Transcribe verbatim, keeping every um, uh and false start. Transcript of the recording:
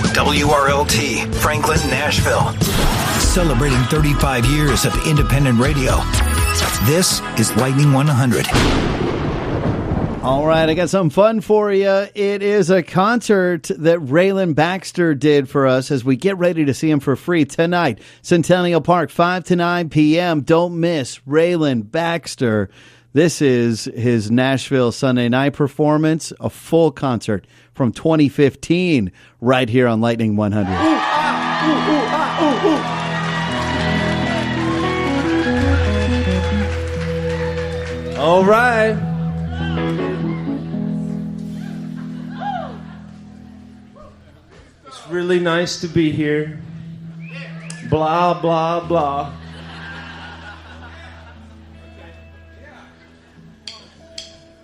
W R L T, Franklin, Nashville. Celebrating thirty-five years of independent radio. This is Lightning one hundred. All right, I got something fun for you. It is a concert that Raylan Baxter did for us as we get ready to see him for free tonight. Centennial Park, five to nine p.m. Don't miss Raylan Baxter. This is his Nashville Sunday night performance, a full concert from twenty fifteen right here on Lightning one hundred. Ooh, ah, ooh, ooh, ah, ooh, ooh. All right. It's really nice to be here. Blah, blah, blah.